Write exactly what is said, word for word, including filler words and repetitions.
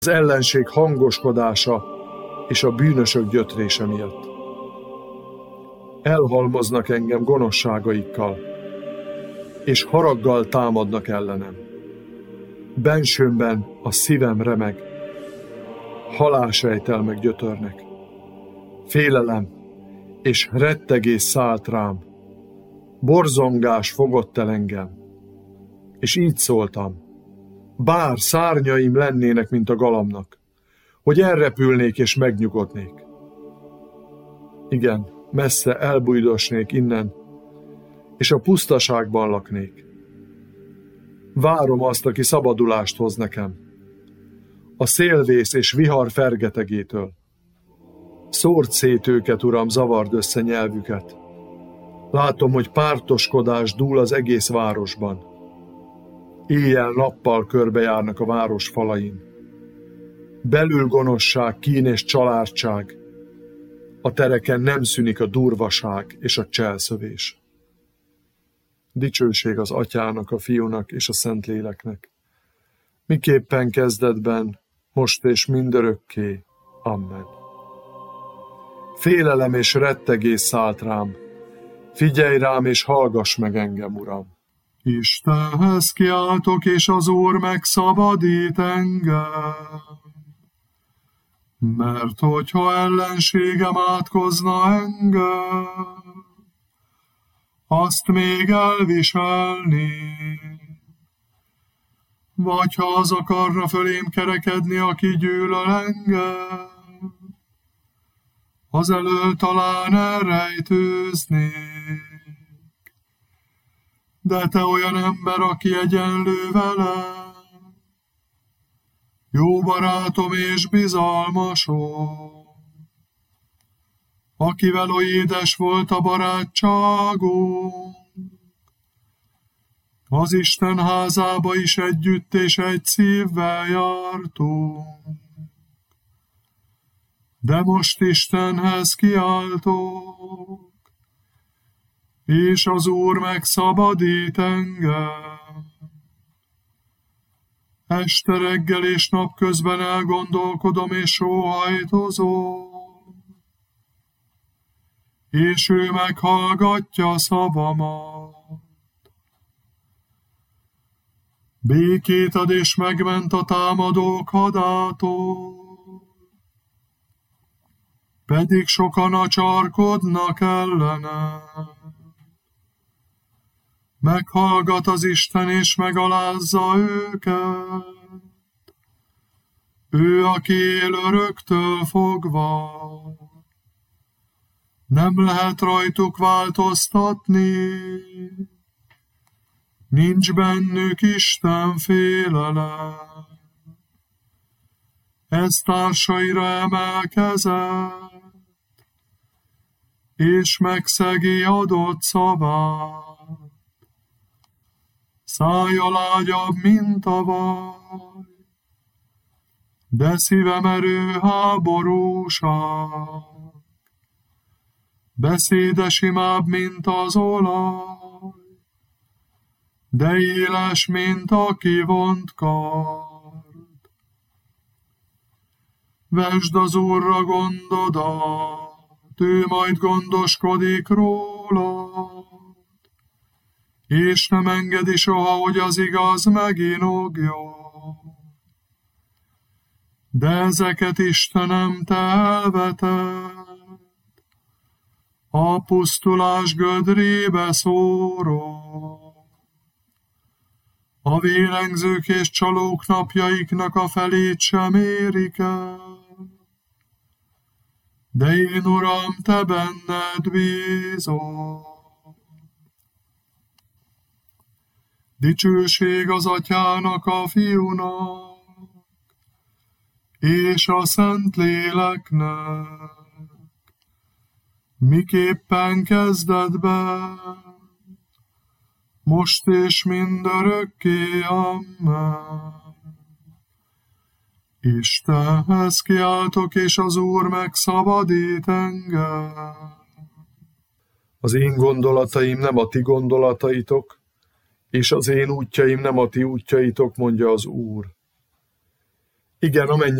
az ellenség hangoskodása és a bűnösök gyötrése miatt. Elhalmoznak engem gonoszságaikkal, és haraggal támadnak ellenem. Bensőmben a szívem remeg, halálsejtelmek gyötörnek. Félelem és rettegés szállt rám, borzongás fogott el engem, és így szóltam: bár szárnyaim lennének, mint a galamnak, hogy elrepülnék és megnyugodnék. Igen, messze elbújdosnék innen, és a pusztaságban laknék. Várom azt, aki szabadulást hoz nekem, a szélvész és vihar fergetegétől. Szórt szét őket, Uram, zavard össze nyelvüket. Látom, hogy pártoskodás dúl az egész városban. Éjjel-nappal körbejárnak a város falain. Belül gonoszság, kín és családság. A tereken nem szűnik a durvaság és a cselszövés. Dicsőség az Atyának, a Fiúnak és a Szentléleknek, miképpen kezdetben, most és mindörökké. Amen. Félelem és rettegés szállt rám. Figyelj rám és hallgass meg engem, Uram. Istenhez kiáltok, és az Úr megszabadít engem. Mert hogyha ellenségem átkozna engem, azt még elviselni. Vagy ha az akarna fölém kerekedni, aki gyűlöl engem, az elől talán elrejtőznék. De te olyan ember, aki egyenlő velem, jó barátom és bizalmasom, akivel oly édes volt a barátságunk, az Isten házába is együtt és egy szívvel jártunk. De most Istenhez kiáltok, és az Úr megszabadít engem. Este reggel és napközben elgondolkodom és sóhajtozom, és ő meghallgatja szavamat. Békét ad és megment a támadók hadától, pedig sokan acsarkodnak ellenem. Meghallgat az Isten és megalázza őket, ő, aki él öröktől fogva. Nem lehet rajtuk változtatni, nincs bennük Isten félelem. Ez társaira emelkezett, és megszegi adott szavát. Szája lágyabb, mint a vaj, de szíve merő háborúság. Beszéde simább, mint az olaj, de éles, mint a kivont kard. Vesd az Úrra gondodat, ő majd gondoskodik rólad, és nem engedi soha, hogy az igaz meginogjon. De ezeket, Istenem, te elveted, a pusztulás gödrébe szórod. A vérengzők és csalók napjaiknak a felét sem érik el. De én, Uram, te benned bízom. Dicsőség az Atyának, a Fiúnak, és a Szentléleknek, miképpen kezdetben, most és mindörökké. Amen. Istenhez kiáltok, és az Úr megszabadít engem. Az én gondolataim nem a ti gondolataitok, és az én útjaim nem a ti útjaitok, mondja az Úr. Igen, amennyi